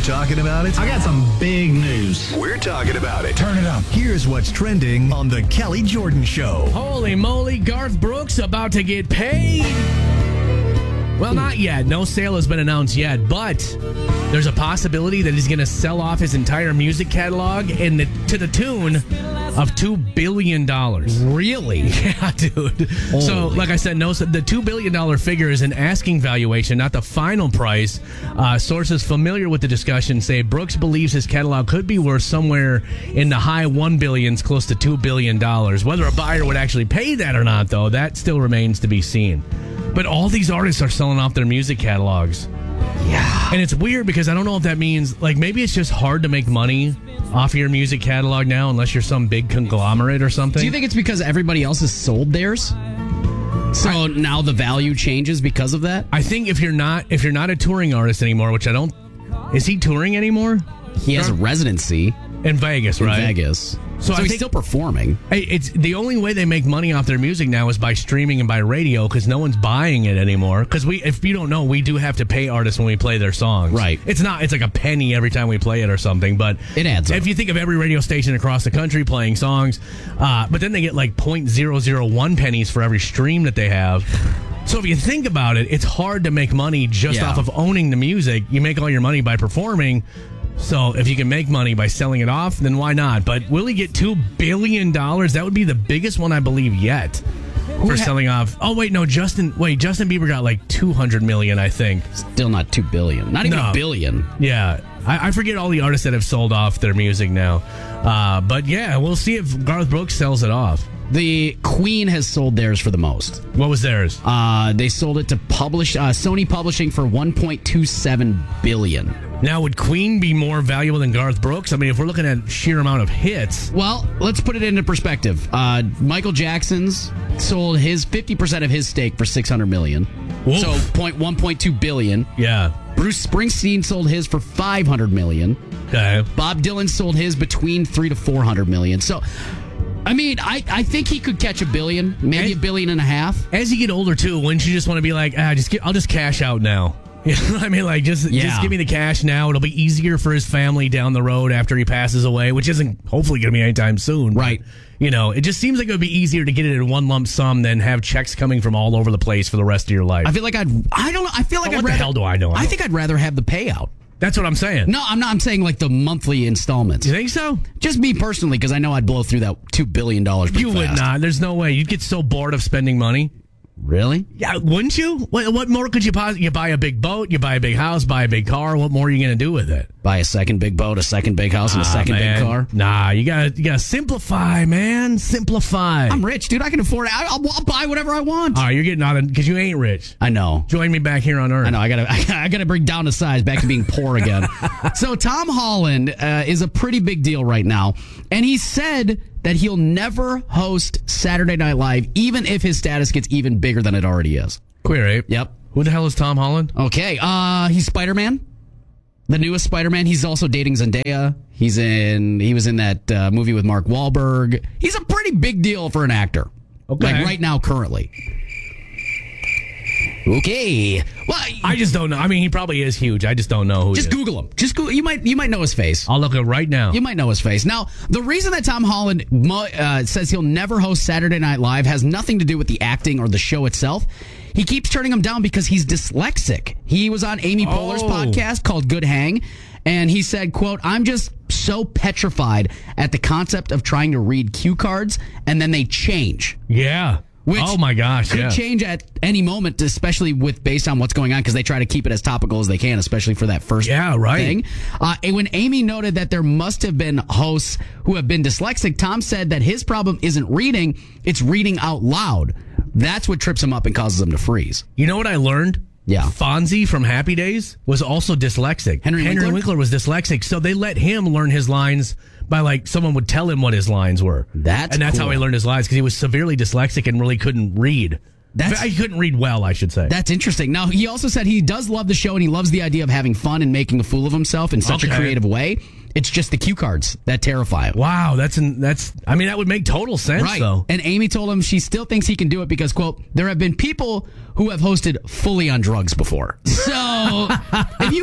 talking about it? I got some big news. We're talking about it. Turn it up. Here's what's trending on The Kelly Jordan Show. Holy moly, Garth Brooks about to get paid. Well, not yet. No sale has been announced yet, but there's a possibility that he's going to sell off his entire music catalog to the tune of $2 billion. Really? Yeah, dude. So, like I said, the $2 billion figure is an asking valuation, not the final price. Sources familiar with the discussion say Brooks believes his catalog could be worth somewhere in the high $1 billions, close to $2 billion. Whether a buyer would actually pay that or not, though, that still remains to be seen. But all these artists are selling off their music catalogs. Yeah. And it's weird because I don't know if that means, like, maybe it's just hard to make money off of your music catalog now unless you're some big conglomerate or something. Do you think it's because everybody else has sold theirs? So now the value changes because of that? I think if you're not a touring artist anymore, which I don't... Is he touring anymore? He has a residency. In Vegas, right? In Vegas. So he's still performing. It's the only way they make money off their music now is by streaming and by radio because no one's buying it anymore. Because if you don't know, we do have to pay artists when we play their songs. Right. It's like a penny every time we play it or something. But it adds up. If you think of every radio station across the country playing songs, but then they get like 0.001 pennies for every stream that they have. So if you think about it, it's hard to make money just off of owning the music. You make all your money by performing. So if you can make money by selling it off, then why not? But will he get $2 billion? That would be the biggest one, I believe, yet for selling off. Oh, wait, no, Justin Bieber got like $200 million, I think. Still not $2 billion. Not even $1 billion. Yeah. I forget all the artists that have sold off their music now. But yeah, we'll see if Garth Brooks sells it off. The Queen has sold theirs for the most. What was theirs? They sold it to Sony Publishing for $1.27 billion. Now, would Queen be more valuable than Garth Brooks? I mean, if we're looking at sheer amount of hits. Well, let's put it into perspective. Michael Jackson's sold his 50% of his stake for $600 million. Whoa. So $1.2 billion. Yeah. Bruce Springsteen sold his for $500 million. Okay. Bob Dylan sold his between $300 to $400 million. So, I mean, I think he could catch $1 billion, maybe $1.5 billion. As you get older, too, wouldn't you just want to be like, I'll just cash out now? You know what I mean? Like, just give me the cash now. It'll be easier for his family down the road after he passes away, which isn't hopefully going to be anytime soon. Right. But, you know, it just seems like it would be easier to get it in one lump sum than have checks coming from all over the place for the rest of your life. I feel like I don't know. I feel like what the hell do I know? I think I'd rather have the payout. That's what I'm saying. No, I'm not. I'm saying like the monthly installments. You think so? Just me personally, because I know I'd blow through that $2 billion pretty You would fast. not. There's no way. You'd get so bored of spending money. Really? Yeah, wouldn't you? What more could you possibly... You buy a big boat, you buy a big house, buy a big car. What more are you going to do with it? Buy a second big boat, a second big house, and a second big car? Nah, you gotta simplify, man. Simplify. I'm rich, dude. I can afford it. I'll buy whatever I want. All right, you're getting out of... Because you ain't rich. I know. Join me back here on Earth. I know. I gotta bring down the size, back to being poor again. So Tom Holland is a pretty big deal right now, and he said that he'll never host Saturday Night Live, even if his status gets even bigger than it already is. Queer Ape. Yep. Who the hell is Tom Holland? Okay. He's Spider-Man. The newest Spider-Man. He's also dating Zendaya. He was in that movie with Mark Wahlberg. He's a pretty big deal for an actor. Okay. Like right now, currently. Okay. Well, I just don't know. I mean, he probably is huge. I just don't know who just he is. Google him. Just Google. You might know his face. I'll look it right now. You might know his face. Now, the reason that Tom Holland says he'll never host Saturday Night Live has nothing to do with the acting or the show itself. He keeps turning him down because he's dyslexic. He was on Amy Poehler's podcast called Good Hang, and he said, quote, "I'm just so petrified at the concept of trying to read cue cards, and then they change." Yeah. Which oh my gosh, could change at any moment, especially based on what's going on, because they try to keep it as topical as they can, especially for that first thing. And when Amy noted that there must have been hosts who have been dyslexic, Tom said that his problem isn't reading, it's reading out loud. That's what trips him up and causes him to freeze. You know what I learned? Yeah. Fonzie from Happy Days was also dyslexic. Henry Winkler was dyslexic, so they let him learn his lines by, like, someone would tell him what his lines were. That's cool. how he learned his lines, because he was severely dyslexic and really couldn't read. He couldn't read well, I should say. That's interesting. Now, he also said he does love the show and he loves the idea of having fun and making a fool of himself in such a creative way. It's just the cue cards that terrify him. Wow, I mean, that would make total sense, right. though. And Amy told him she still thinks he can do it because, quote, there have been people who have hosted fully on drugs before. So, if you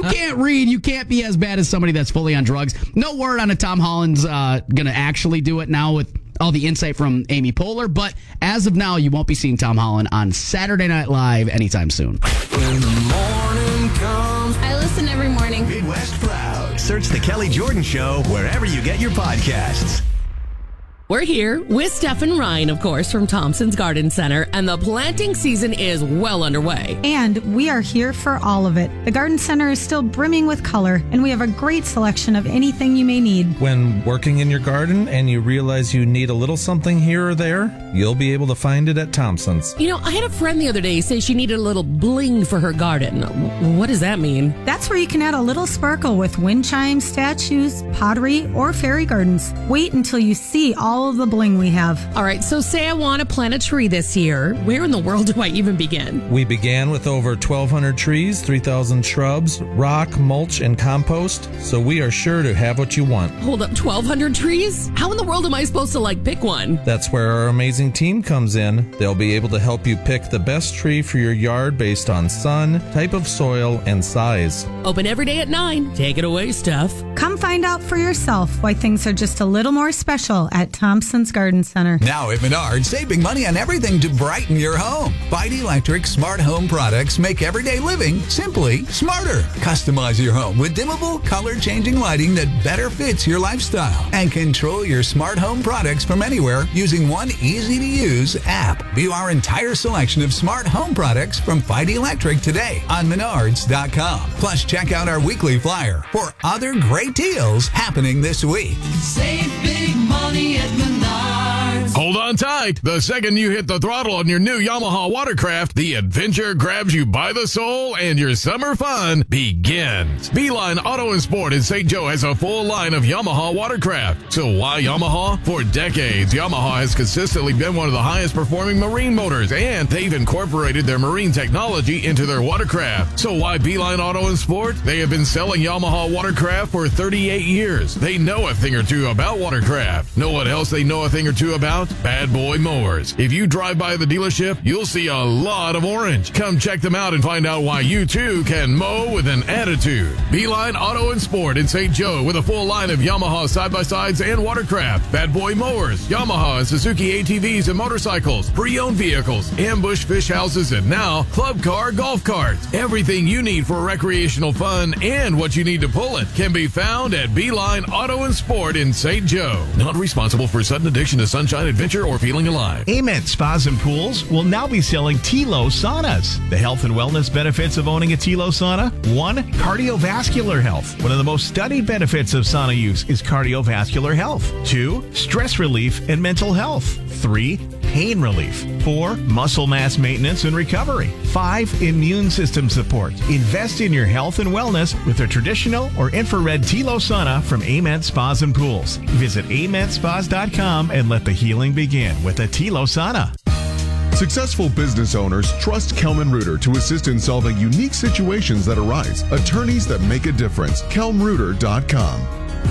can't read, you can't be as bad as somebody that's fully on drugs. No word on if Tom Holland's going to actually do it now with all the insight from Amy Poehler, but as of now, you won't be seeing Tom Holland on Saturday Night Live anytime soon. When the morning comes. I listen every morning. Midwest Proud. Search The Kelly Jordan Show wherever you get your podcasts. We're here with Steph and Ryan, of course, from Thompson's Garden Center, and the planting season is well underway. And we are here for all of it. The Garden Center is still brimming with color, and we have a great selection of anything you may need. When working in your garden and you realize you need a little something here or there, you'll be able to find it at Thompson's. You know, I had a friend the other day say she needed a little bling for her garden. What does that mean? That's where you can add a little sparkle with wind chimes, statues, pottery, or fairy gardens. Wait until you see all of the bling we have. All right, so say I want to plant a tree this year. Where in the world do I even begin? We began with over 1,200 trees, 3,000 shrubs, rock, mulch, and compost, so we are sure to have what you want. Hold up, 1,200 trees? How in the world am I supposed to, pick one? That's where our amazing team comes in. They'll be able to help you pick the best tree for your yard based on sun, type of soil, and size. Open every day at 9. Take it away, Steph. Come find out for yourself why things are just a little more special at Thompson's Garden Center. Now at Menards, saving money on everything to brighten your home. Bite Electric smart home products make everyday living simply smarter. Customize your home with dimmable, color-changing lighting that better fits your lifestyle. And control your smart home products from anywhere using one easy-to-use app. View our entire selection of smart home products from Fight Electric today on Menards.com. Plus, check out our weekly flyer for other great deals happening this week. Save big money at Menards. Hold on tight. The second you hit the throttle on your new Yamaha watercraft, the adventure grabs you by the soul and your summer fun begins. Beeline Auto and Sport in St. Joe has a full line of Yamaha watercraft. So why Yamaha? For decades, Yamaha has consistently been one of the highest performing marine motors, and they've incorporated their marine technology into their watercraft. So why Beeline Auto and Sport? They have been selling Yamaha watercraft for 38 years. They know a thing or two about watercraft. Know what else they know a thing or two about? Bad Boy Mowers. If you drive by the dealership, you'll see a lot of orange. Come check them out and find out why you too can mow with an attitude. Beeline Auto and Sport in St. Joe with a full line of Yamaha side-by-sides and watercraft, Bad Boy Mowers, Yamaha and Suzuki ATVs and motorcycles, pre-owned vehicles, ambush fish houses, and now club car golf carts. Everything you need for recreational fun and what you need to pull it can be found at Beeline Auto and Sport in St. Joe. Not responsible for sudden addiction to sunshine, adventure, or feeling alive. Amen Spas and Pools will now be selling Tilo saunas. The health and wellness benefits of owning a Tilo sauna: 1, cardiovascular health. One of the most studied benefits of sauna use is cardiovascular health. 2, stress relief and mental health. 3, pain relief. 4, muscle mass maintenance and recovery. 5, immune system support. Invest in your health and wellness with a traditional or infrared Tilo sauna from Amen Spas and Pools. Visit AmenSpas.com and let the healing begin with a Tilo sauna. Successful business owners trust Kelman Reuter to assist in solving unique situations that arise. Attorneys that make a difference. KelmReuter.com.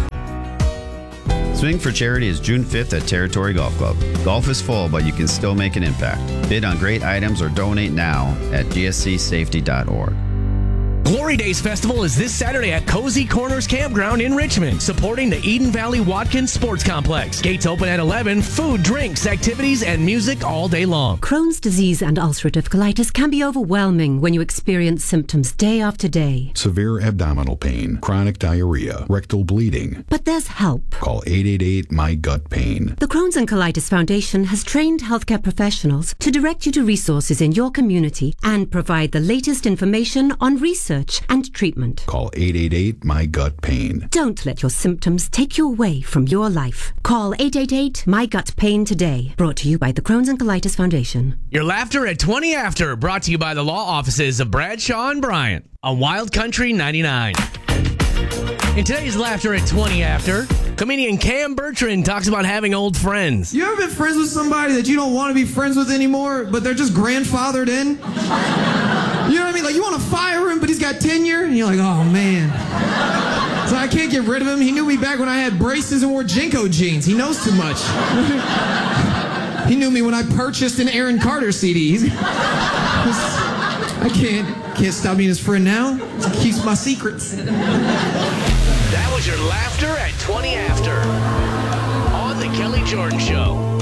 Swing for Charity is June 5th at Territory Golf Club. Golf is full, but you can still make an impact. Bid on great items or donate now at gscsafety.org. Glory Days Festival is this Saturday at Cozy Corners Campground in Richmond, supporting the Eden Valley Watkins Sports Complex. Gates open at 11, food, drinks, activities, and music all day long. Crohn's disease and ulcerative colitis can be overwhelming when you experience symptoms day after day. Severe abdominal pain, chronic diarrhea, rectal bleeding. But there's help. Call 888-MY-GUT-PAIN. The Crohn's and Colitis Foundation has trained healthcare professionals to direct you to resources in your community and provide the latest information on research and treatment. Call 888-MY-GUT-PAIN. Don't let your symptoms take you away from your life. Call 888-MY-GUT-PAIN today. Brought to you by the Crohn's and Colitis Foundation. Your laughter at 20 After, brought to you by the law offices of Bradshaw and Bryant on Wild Country 99. In today's Laughter at 20 After, comedian Cam Bertrand talks about having old friends. You ever been friends with somebody that you don't want to be friends with anymore, but they're just grandfathered in? You know what I mean? Like, you want to fire him, but he's got tenure, and you're like, oh, man. So I can't get rid of him. He knew me back when I had braces and wore Jinko jeans. He knows too much. He knew me when I purchased an Aaron Carter CD. I Can't stop being his friend now. He keeps my secrets. That was your laughter at 20 after on The Kelly Jordan Show.